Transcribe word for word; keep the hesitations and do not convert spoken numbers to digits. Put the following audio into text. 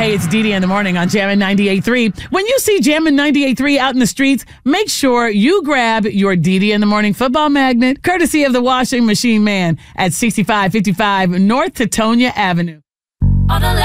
Hey, it's Dee Dee in the morning on Jammin' ninety-eight point three. When you see Jammin' ninety-eight point three out in the streets, make sure you grab your Dee Dee in the morning football magnet, courtesy of the washing machine man at sixty-five fifty-five North Teutonia Avenue. On the